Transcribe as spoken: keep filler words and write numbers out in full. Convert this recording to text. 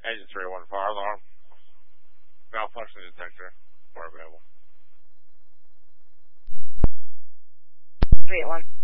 Agent three one, fire alarm. Malfunction detector. We're available. three eight one.